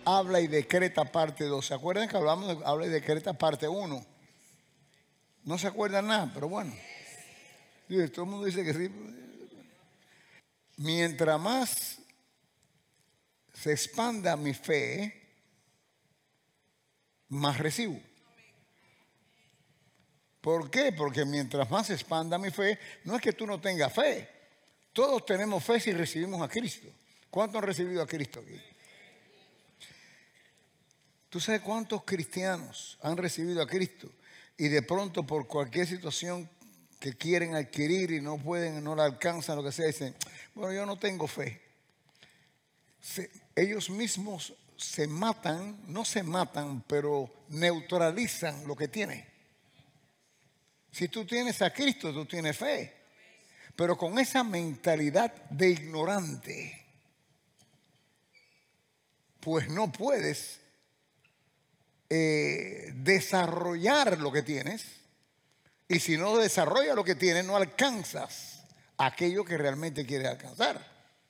Habla y Decreta parte 2. ¿Se acuerdan que hablamos de Habla y Decreta parte 1? No se acuerdan nada, pero bueno. Todo el mundo dice que sí. Mientras más se expanda mi fe, más recibo. ¿Por qué? Porque mientras más se expanda mi fe, no es que tú no tengas fe. Todos tenemos fe si recibimos a Cristo. ¿Cuántos han recibido a Cristo aquí? ¿Tú sabes cuántos cristianos han recibido a Cristo y de pronto por cualquier situación que quieren adquirir y no pueden, no la alcanzan, lo que sea, dicen, bueno, yo no tengo fe? Ellos mismos se matan, no se matan, pero neutralizan lo que tienen. Si tú tienes a Cristo, tú tienes fe. Pero con esa mentalidad de ignorante, pues no puedes desarrollar lo que tienes. Y si no desarrollas lo que tienes, no alcanzas aquello que realmente quieres alcanzar.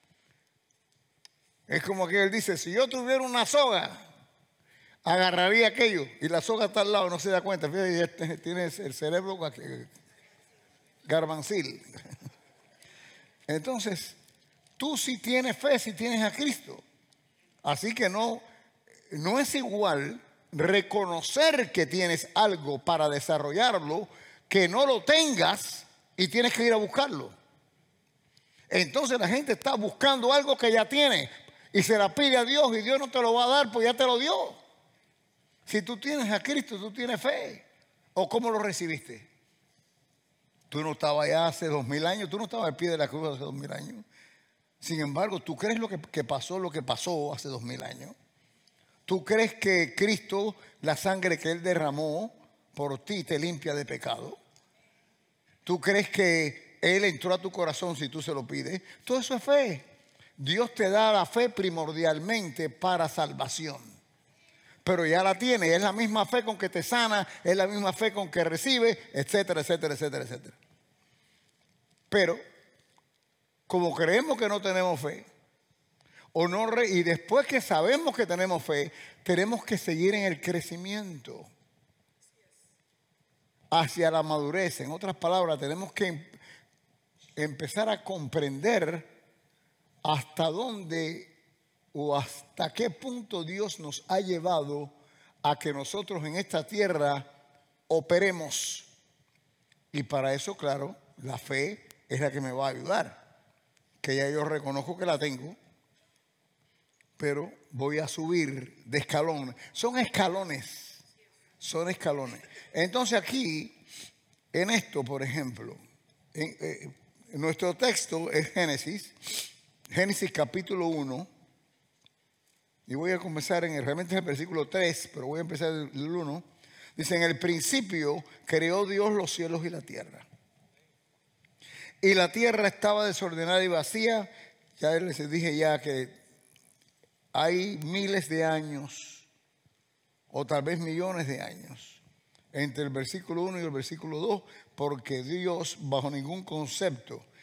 Es como que él dice, si yo tuviera una soga, agarraría aquello. Y la soga está al lado, no se da cuenta. Fíjate, tienes el cerebro garbancil. Entonces, tú sí tienes fe si tienes a Cristo. Así que no es igual reconocer que tienes algo para desarrollarlo, que no lo tengas y tienes que ir a buscarlo. Entonces la gente está buscando algo que ya tiene y se la pide a Dios y Dios no te lo va a dar, pues ya te lo dio. Si tú tienes a Cristo, tú tienes fe. ¿O cómo lo recibiste? Tú no estabas allá hace 2000 años, tú no estabas al pie de la cruz hace 2000 años. Sin embargo, ¿tú crees lo que pasó hace 2000 años? ¿Tú crees que Cristo, la sangre que Él derramó por ti, te limpia de pecado? ¿Tú crees que Él entró a tu corazón si tú se lo pides? Todo eso es fe. Dios te da la fe primordialmente para salvación. Pero ya la tiene, es la misma fe con que te sana, es la misma fe con que recibe, etcétera, etcétera, etcétera, etcétera. Pero, como creemos que no tenemos fe, y después que sabemos que tenemos fe, tenemos que seguir en el crecimiento hacia la madurez. En otras palabras, tenemos que empezar a comprender hasta dónde o hasta qué punto Dios nos ha llevado a que nosotros en esta tierra operemos. Y para eso, claro, la fe es la que me va a ayudar, que ya yo reconozco que la tengo, pero voy a subir de escalón. Son escalones. Entonces aquí, en esto, por ejemplo, en nuestro texto es Génesis capítulo 1. Y voy a comenzar realmente en el versículo 3, pero voy a empezar el 1. Dice, en el principio creó Dios los cielos y la tierra. Y la tierra estaba desordenada y vacía. Ya les dije ya que hay miles de años, o tal vez millones de años, entre el versículo 1 y el versículo 2, porque Dios bajo ningún concepto